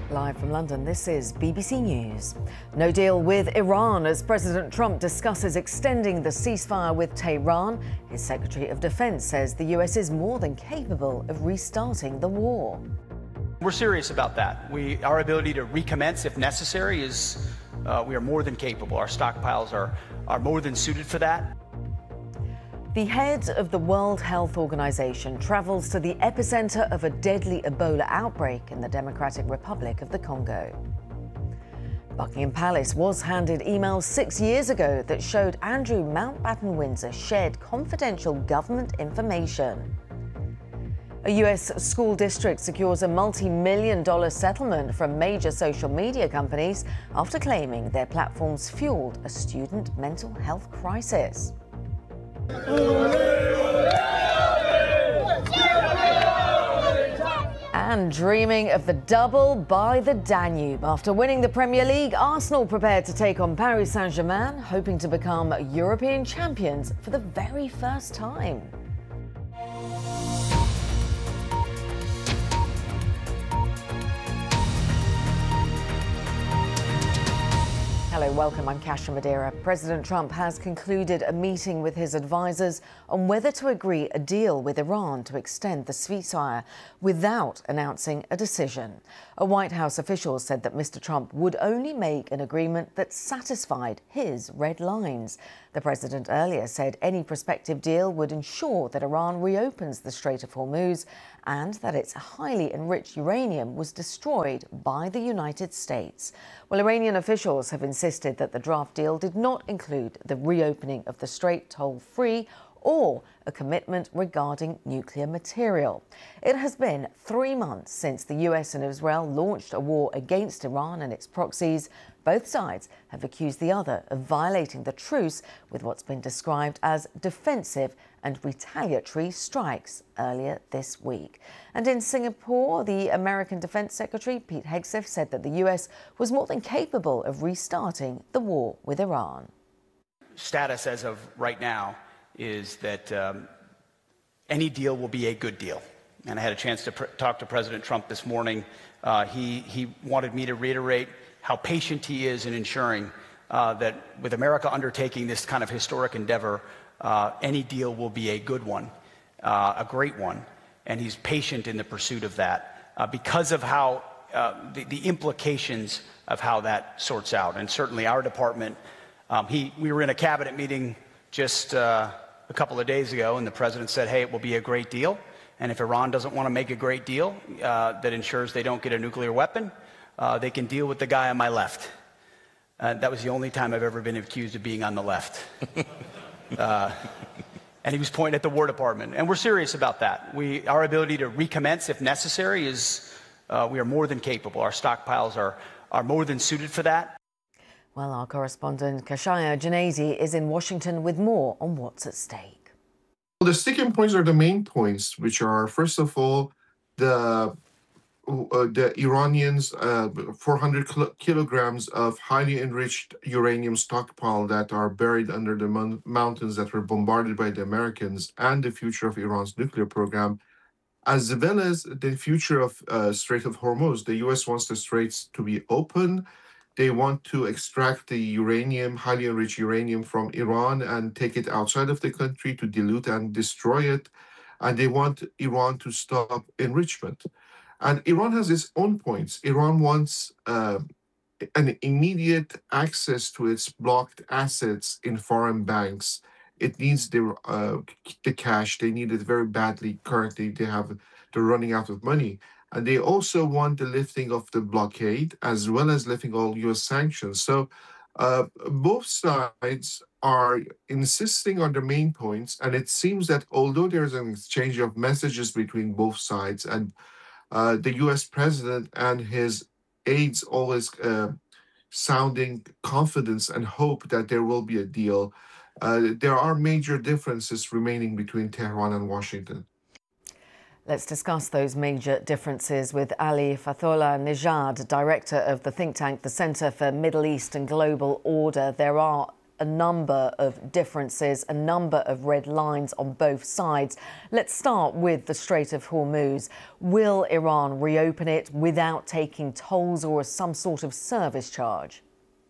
Live from London, this is BBC News. No deal with Iran as President Trump discusses extending the ceasefire with Tehran. His Secretary of Defense says the US is more than capable of restarting the war. We're serious about that. Our ability to recommence if necessary is, we are more than capable. Our stockpiles are more than suited for that. The head of the World Health Organization travels to the epicenter of a deadly Ebola outbreak in the Democratic Republic of the Congo. Buckingham Palace was handed emails 6 years ago that showed Andrew Mountbatten Windsor shared confidential government information. A US school district secures a multi-million-dollar settlement from major social media companies after claiming their platforms fueled a student mental health crisis. And dreaming of the double by the Danube. After winning the Premier League, Arsenal prepared to take on Paris Saint-Germain, hoping to become European champions for the very first time. Hello, welcome. I'm Kasia Madeira. President Trump has concluded a meeting with his advisors on whether to agree a deal with Iran to extend the ceasefire without announcing a decision. A White House official said that Mr. Trump would only make an agreement that satisfied his red lines. The president earlier said any prospective deal would ensure that Iran reopens the Strait of Hormuz and that its highly enriched uranium was destroyed by the United States. Well, Iranian officials have insisted that the draft deal did not include the reopening of the strait toll-free or a commitment regarding nuclear material. It has been 3 months since the US and Israel launched a war against Iran and its proxies. Both sides have accused the other of violating the truce with what's been described as defensive and retaliatory strikes earlier this week. And in Singapore, the American Defense Secretary, Pete Hegseth, said that the US was more than capable of restarting the war with Iran. Status as of right now is that any deal will be a good deal. And I had a chance to talk to President Trump this morning. He wanted me to reiterate how patient he is in ensuring that with America undertaking this kind of historic endeavor, any deal will be a good one, a great one. And he's patient in the pursuit of that because of how the implications of how that sorts out. And certainly our department, we were in a cabinet meeting just a couple of days ago, and the president said, hey, it will be a great deal. And if Iran doesn't want to make a great deal that ensures they don't get a nuclear weapon, they can deal with the guy on my left. That was the only time I've ever been accused of being on the left. And he was pointing at the War Department. And we're serious about that. Our ability to recommence if necessary is, we are more than capable. Our stockpiles are more than suited for that. Well, our correspondent Kashaya Janezi is in Washington with more on what's at stake. Well, the sticking points are the main points, which are, first of all, the Iranians' 400 kilograms of highly enriched uranium stockpile that are buried under the mountains that were bombarded by the Americans, and the future of Iran's nuclear program, as well as the future of Strait of Hormuz. The U.S. wants the straits to be open. They want to extract the uranium, highly enriched uranium from Iran and take it outside of the country to dilute and destroy it. And they want Iran to stop enrichment. And Iran has its own points. Iran wants an immediate access to its blocked assets in foreign banks. It needs the cash. They need it very badly. Currently, they're running out of money. And they also want the lifting of the blockade as well as lifting all U.S. sanctions. So both sides are insisting on the main points. And it seems that although there's an exchange of messages between both sides, and the U.S. president and his aides always sounding confidence and hope that there will be a deal, there are major differences remaining between Tehran and Washington. Let's discuss those major differences with Ali Fathollah Nejad, director of the think tank, the Center for Middle East and Global Order. There are a number of differences, a number of red lines on both sides. Let's start with the Strait of Hormuz. Will Iran reopen it without taking tolls or some sort of service charge?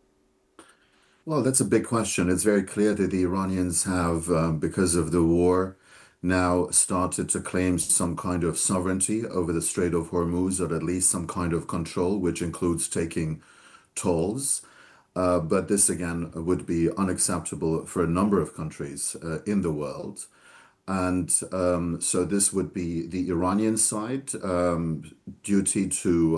Well, that's a big question. It's very clear that the Iranians have, because of the war, now started to claim some kind of sovereignty over the Strait of Hormuz, or at least some kind of control, which includes taking tolls. But this, again, would be unacceptable for a number of countries in the world. And so this would be the Iranian side duty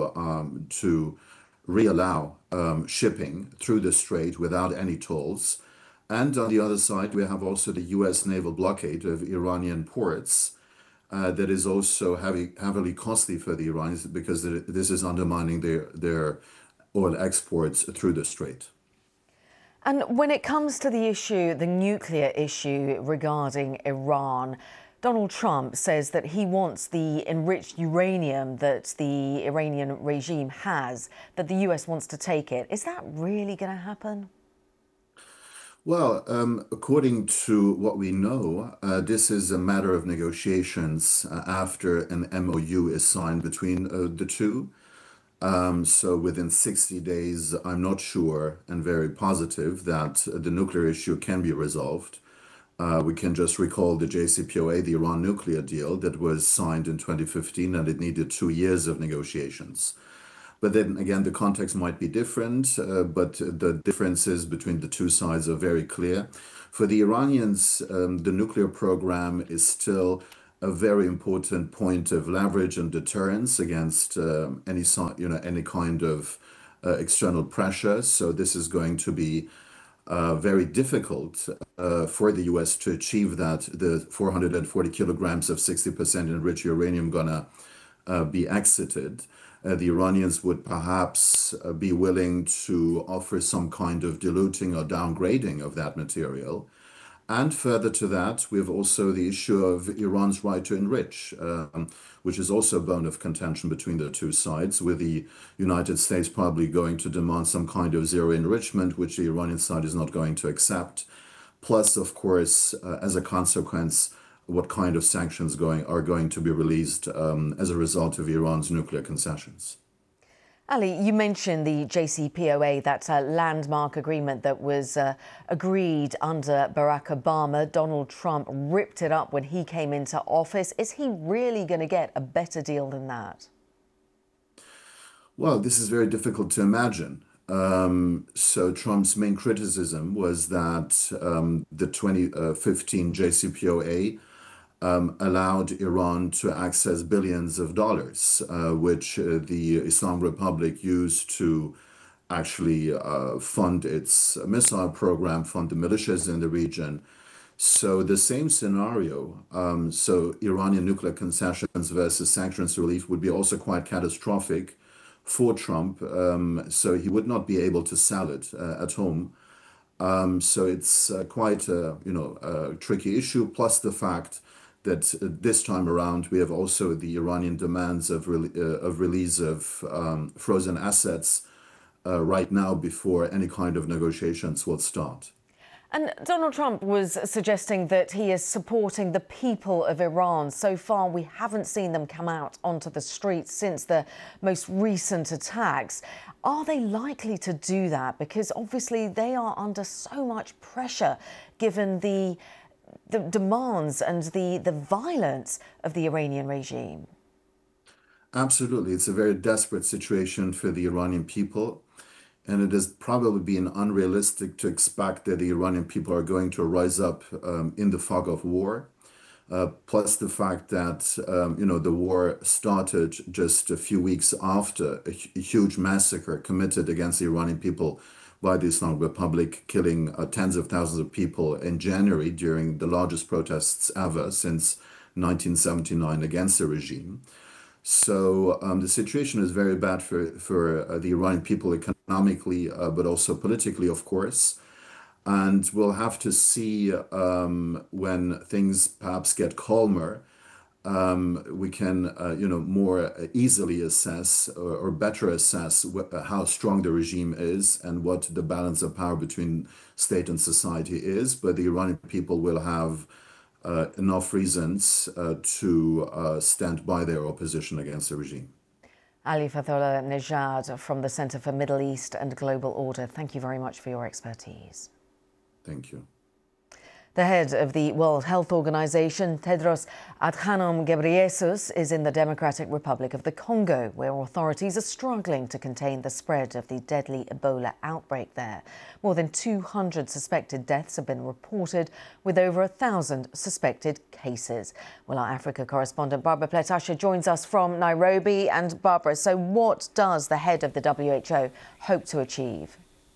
to reallow shipping through the strait without any tolls. And on the other side, we have also the U.S. naval blockade of Iranian ports that is also heavily costly for the Iranians because this is undermining their oil exports through the strait. And when it comes to the issue, the nuclear issue regarding Iran, Donald Trump says that he wants the enriched uranium that the Iranian regime has, that the US wants to take it. Is that really going to happen? Well, according to what we know, this is a matter of negotiations after an MOU is signed between the two. So within 60 days, I'm not sure and very positive that the nuclear issue can be resolved. We can just recall the JCPOA, the Iran nuclear deal that was signed in 2015, and it needed 2 years of negotiations. But then again, the context might be different, but the differences between the two sides are very clear. For the Iranians, the nuclear program is still a very important point of leverage and deterrence against any kind of external pressure. So this is going to be very difficult for the U.S. to achieve that. The 440 kilograms of 60% enriched uranium gonna be exited. The Iranians would perhaps be willing to offer some kind of diluting or downgrading of that material. And further to that, we have also the issue of Iran's right to enrich, which is also a bone of contention between the two sides, with the United States probably going to demand some kind of zero enrichment, which the Iranian side is not going to accept. Plus, of course, as a consequence, what kind of sanctions are going to be released as a result of Iran's nuclear concessions. Ali, you mentioned the JCPOA, that landmark agreement that was agreed under Barack Obama. Donald Trump ripped it up when he came into office. Is he really going to get a better deal than that? Well, this is very difficult to imagine. So Trump's main criticism was that the 2015 JCPOA allowed Iran to access billions of dollars, which the Islamic Republic used to actually fund its missile program, fund the militias in the region. So the same scenario, so Iranian nuclear concessions versus sanctions relief would be also quite catastrophic for Trump. So he would not be able to sell it at home. So it's quite a tricky issue, plus the fact that this time around we have also the Iranian demands of release of frozen assets right now before any kind of negotiations will start. And Donald Trump was suggesting that he is supporting the people of Iran. So far, we haven't seen them come out onto the streets since the most recent attacks. Are they likely to do that? Because obviously they are under so much pressure given the demands and the violence of the Iranian regime. Absolutely. It's a very desperate situation for the Iranian people. And it has probably been unrealistic to expect that the Iranian people are going to rise up in the fog of war. Plus the fact that, the war started just a few weeks after a huge massacre committed against the Iranian people by the Islamic Republic, killing tens of thousands of people in January during the largest protests ever since 1979 against the regime. So the situation is very bad for the Iranian people economically, but also politically, of course. And we'll have to see when things perhaps get calmer, we can, more easily assess or better assess how strong the regime is and what the balance of power between state and society is. But the Iranian people will have enough reasons to stand by their opposition against the regime. Ali Fathollah Nejad from the Center for Middle East and Global Order, thank you very much for your expertise. Thank you. The head of the World Health Organization, Tedros Adhanom Ghebreyesus, is in the Democratic Republic of the Congo, where authorities are struggling to contain the spread of the deadly Ebola outbreak there. More than 200 suspected deaths have been reported, with over 1,000 suspected cases. Well, our Africa correspondent Barbara Pletasha joins us from Nairobi. And Barbara, so what does the head of the WHO hope to achieve?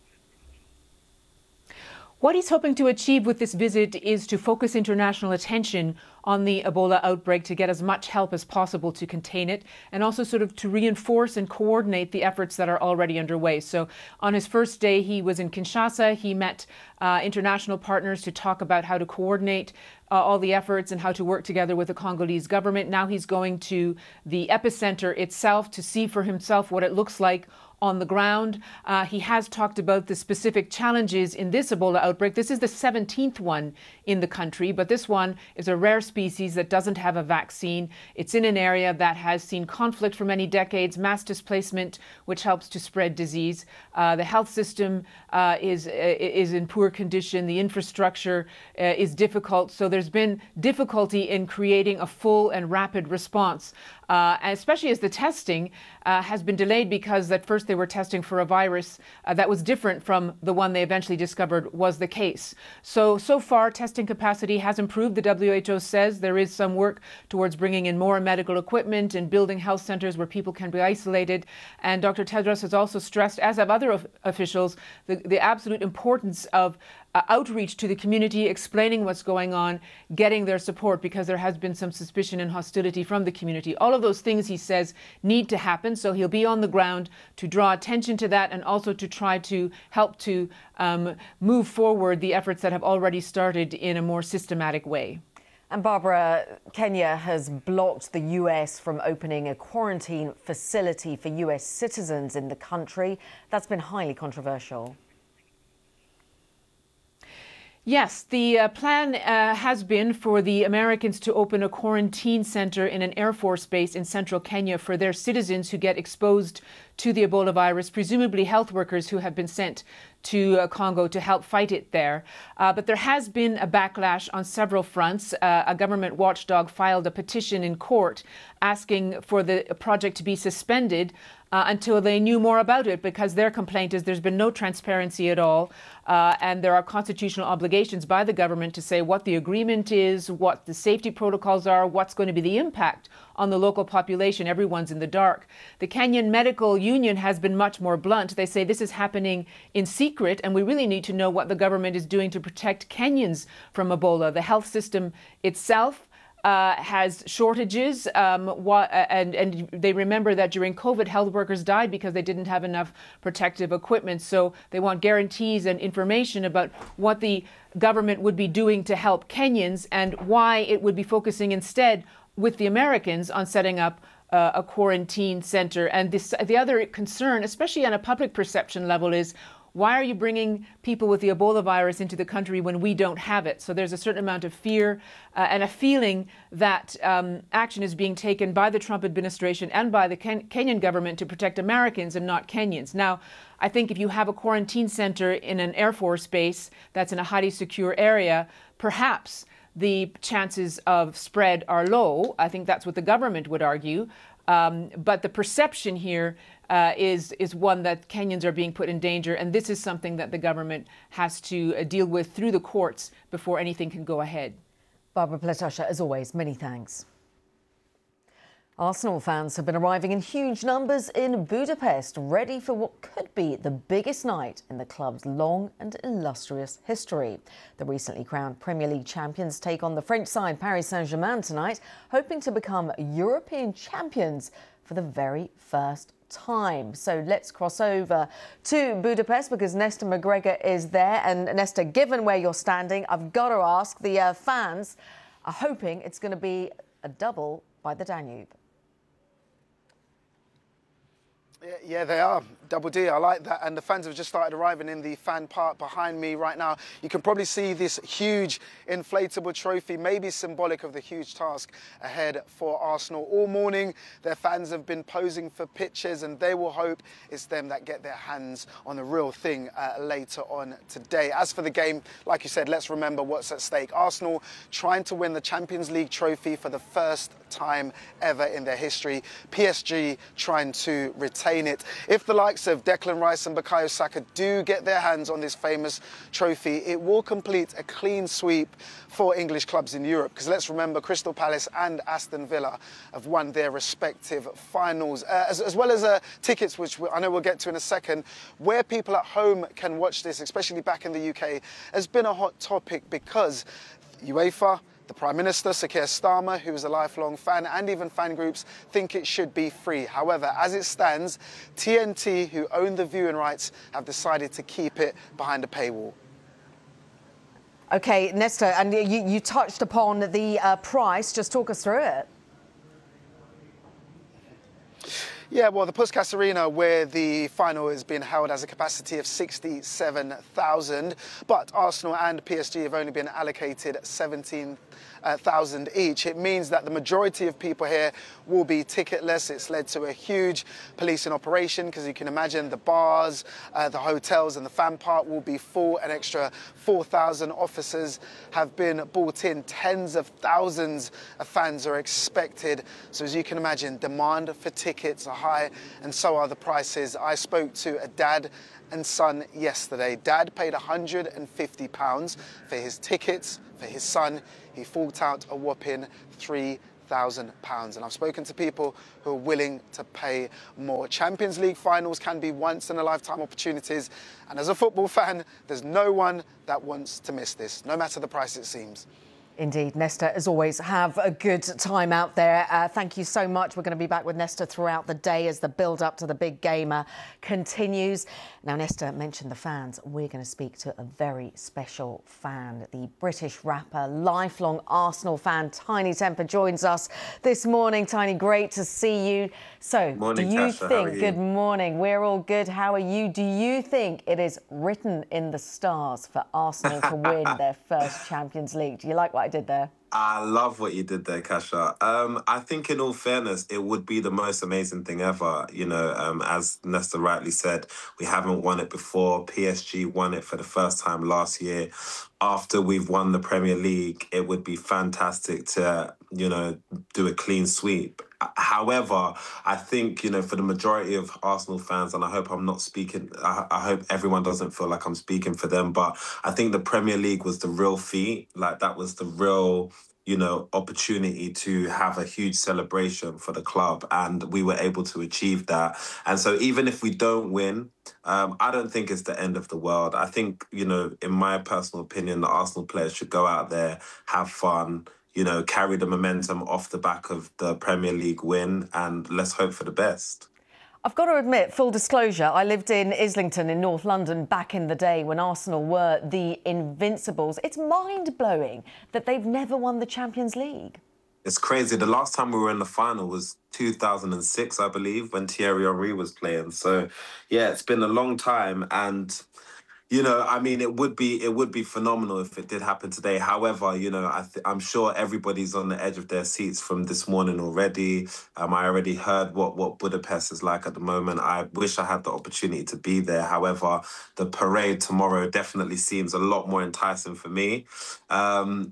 What he's hoping to achieve with this visit is to focus international attention on the Ebola outbreak to get as much help as possible to contain it, and also sort of to reinforce and coordinate the efforts that are already underway. So on his first day, he was in Kinshasa. He met international partners to talk about how to coordinate all the efforts and how to work together with the Congolese government. Now he's going to the epicenter itself to see for himself what it looks like on the ground. He has talked about the specific challenges in this Ebola outbreak. This is the 17th one in the country, but this one is a rare species that doesn't have a vaccine. It's in an area that has seen conflict for many decades, mass displacement, which helps to spread disease. The health system is in poor condition. The infrastructure is difficult. So there's been difficulty in creating a full and rapid response, especially as the testing has been delayed, because at first they were testing for a virus that was different from the one they eventually discovered was the case. So far, testing capacity has improved. The WHO says there is some work towards bringing in more medical equipment and building health centers where people can be isolated. And Dr. Tedros has also stressed, as have other officials, the absolute importance of outreach to the community, explaining what's going on, getting their support, because there has been some suspicion and hostility from the community. All of those things, he says, need to happen. So he'll be on the ground to draw attention to that, and also to try to help to move forward the efforts that have already started in a more systematic way. And Barbara, Kenya has blocked the US from opening a quarantine facility for US citizens in the country. That's been highly controversial. Yes, the plan has been for the Americans to open a quarantine center in an Air Force base in central Kenya for their citizens who get exposed to the Ebola virus, presumably health workers who have been sent to Congo to help fight it there. But there has been a backlash on several fronts. A government watchdog filed a petition in court asking for the project to be suspended until they knew more about it, because their complaint is there's been no transparency at all, and there are constitutional obligations by the government to say what the agreement is, what the safety protocols are, what's going to be the impact on the local population. Everyone's in the dark. The Kenyan Medical Union has been much more blunt. They say this is happening in secret, and we really need to know what the government is doing to protect Kenyans from Ebola. The health system itself has shortages, and they remember that during COVID, health workers died because they didn't have enough protective equipment. So they want guarantees and information about what the government would be doing to help Kenyans, and why it would be focusing instead with the Americans on setting up a quarantine center. And the other concern, especially on a public perception level, is why are you bringing people with the Ebola virus into the country when we don't have it? So there's a certain amount of fear and a feeling that action is being taken by the Trump administration and by the Kenyan government to protect Americans and not Kenyans. Now, I think if you have a quarantine center in an Air Force base that's in a highly secure area, perhaps the chances of spread are low. I think that's what the government would argue. But the perception here is one that Kenyans are being put in danger, and this is something that the government has to deal with through the courts before anything can go ahead. Barbara Pletasha, as always, many thanks. Arsenal fans have been arriving in huge numbers in Budapest, ready for what could be the biggest night in the club's long and illustrious history. The recently crowned Premier League champions take on the French side Paris Saint-Germain tonight, hoping to become European champions for the very first time. So let's cross over to Budapest, because Nesta McGregor is there. And Nesta, given where you're standing, I've got to ask, the fans are hoping it's going to be a double by the Danube. Yeah, they are. Double D, I like that. And the fans have just started arriving in the fan park behind me right now. You can probably see this huge inflatable trophy, maybe symbolic of the huge task ahead for Arsenal. All morning, their fans have been posing for pictures, and they will hope it's them that get their hands on the real thing later on today. As for the game, like you said, let's remember what's at stake. Arsenal trying to win the Champions League trophy for the first time ever in their history. PSG trying to retain it. If the likes of Declan Rice and Bukayo Saka do get their hands on this famous trophy, it will complete a clean sweep for English clubs in Europe. Because let's remember, Crystal Palace and Aston Villa have won their respective finals, as well as tickets, which I know we'll get to in a second. Where people at home can watch this, especially back in the UK, has been a hot topic because UEFA, the Prime Minister, Sir Keir Starmer, who is a lifelong fan, and even fan groups think it should be free. However, as it stands, TNT, who own the viewing rights, have decided to keep it behind a paywall. OK, Nesta, and you touched upon the price. Just talk us through it. Yeah, well, the Puskas Arena, where the final is being held, has a capacity of 67,000, but Arsenal and PSG have only been allocated 17,000 each. It means that the majority of people here will be ticketless. It's led to a huge policing operation because you can imagine the bars, the hotels and the fan park will be full. An extra 4,000 officers have been brought in. Tens of thousands of fans are expected. So as you can imagine, demand for tickets are high, and so are the prices. I spoke to a dad and son yesterday. Dad paid £150 for his tickets for his son. He forked out a whopping £3,000. And I've spoken to people who are willing to pay more. Champions League finals can be once-in-a-lifetime opportunities. And as a football fan, there's no one that wants to miss this, no matter the price it seems. Indeed, Nesta, as always, have a good time out there. Thank you so much. We're going to be back with Nesta throughout the day as the build-up to the big game continues. Now, Nesta mentioned the fans. We're going to speak to a very special fan. The British rapper, lifelong Arsenal fan, Tinie Tempah, joins us this morning. Tinie, great to see you. So, morning, do you Kasha, how are think... you? Good morning. We're all good. How are you? Do you think it is written in the stars for Arsenal to win their first Champions League? Do you like what I did there? I love what you did there, Kasha. I think, in all fairness, it would be the most amazing thing ever. You know, as Nesta rightly said, we haven't won it before. PSG won it for the first time last year. After we've won the Premier League, it would be fantastic to, you know, do a clean sweep. However, I think, you know, for the majority of Arsenal fans, and I hope I'm not speaking, I hope everyone doesn't feel like I'm speaking for them, but I think the Premier League was the real feat. Like, that was the real, you know, opportunity to have a huge celebration for the club, and we were able to achieve that. And so even if we don't win, I don't think it's the end of the world. I think, you know, in my personal opinion, the Arsenal players should go out there, have fun, you know, carry the momentum off the back of the Premier League win, and let's hope for the best. I've got to admit, full disclosure, I lived in Islington in North London back in the day when Arsenal were the Invincibles. It's mind-blowing that they've never won the Champions League. It's crazy. The last time we were in the final was 2006, I believe, when Thierry Henry was playing. So, yeah, it's been a long time, and you know, I mean, it would be phenomenal if it did happen today. However, you know, I'm sure everybody's on the edge of their seats from this morning already. I already heard what Budapest is like at the moment. I wish I had the opportunity to be there. However, the parade tomorrow definitely seems a lot more enticing for me. Yeah,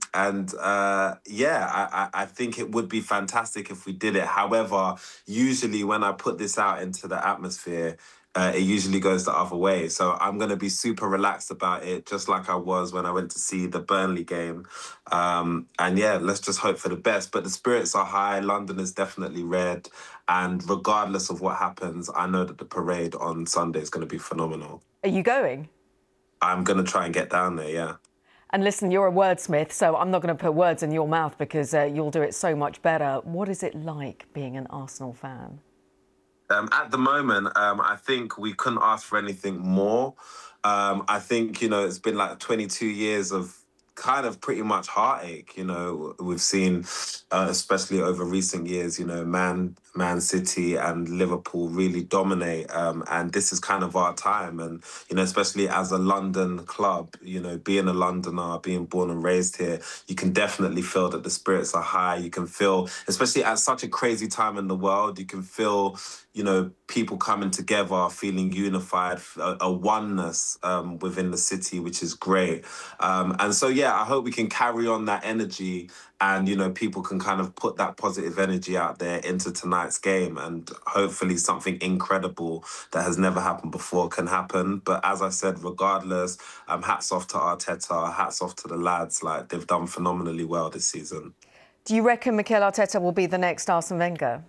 I think it would be fantastic if we did it. However, usually when I put this out into the atmosphere, it usually goes the other way. So I'm going to be super relaxed about it, just like I was when I went to see the Burnley game. And yeah, let's just hope for the best. But the spirits are high. London is definitely red. And regardless of what happens, I know that the parade on Sunday is going to be phenomenal. Are you going? I'm going to try and get down there, yeah. And listen, you're a wordsmith, so I'm not going to put words in your mouth because you'll do it so much better. What is it like being an Arsenal fan? At the moment, I think we couldn't ask for anything more. I think, you know, it's been like 22 years of kind of pretty much heartache. You know, we've seen, especially over recent years, you know, Man City and Liverpool really dominate, and this is kind of our time. And you know, especially as a London club, you know, being a Londoner, being born and raised here, you can definitely feel that the spirits are high. You can feel, especially at such a crazy time in the world, you can feel, you know, people coming together, feeling unified, a oneness within the city, which is great. And so, yeah, I hope we can carry on that energy, and, you know, people can kind of put that positive energy out there into tonight's game, and hopefully something incredible that has never happened before can happen. But as I said, regardless, hats off to Arteta, hats off to the lads. Like, they've done phenomenally well this season. Do you reckon Mikel Arteta will be the next Arsene Wenger?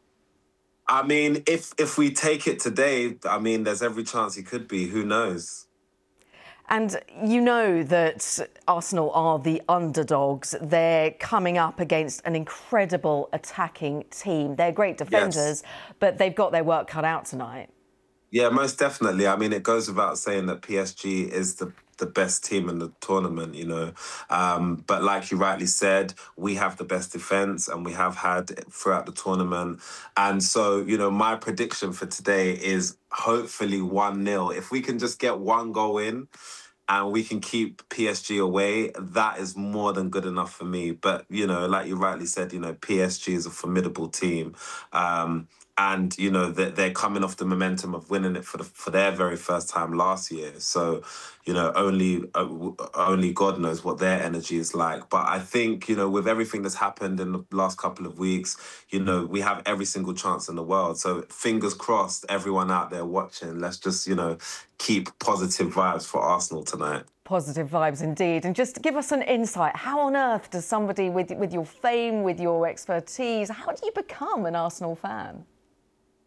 I mean, if we take it today, I mean, there's every chance he could be. Who knows? And you know that Arsenal are the underdogs. They're coming up against an incredible attacking team. They're great defenders, but they've got their work cut out tonight. Yeah, most definitely. I mean, it goes without saying that PSG is the best team in the tournament, you know. But like you rightly said, we have the best defence, and we have had throughout the tournament. And so, you know, my prediction for today is hopefully 1-0. If we can just get one goal in and we can keep PSG away, that is more than good enough for me. But, you know, like you rightly said, you know, PSG is a formidable team. And, you know, they're coming off the momentum of winning it for their very first time last year. So, you know, only God knows what their energy is like. But I think, you know, with everything that's happened in the last couple of weeks, you know, we have every single chance in the world. So fingers crossed, everyone out there watching, let's just, you know, keep positive vibes for Arsenal tonight. Positive vibes indeed. And just give us an insight. How on earth does somebody with your fame, with your expertise, how do you become an Arsenal fan?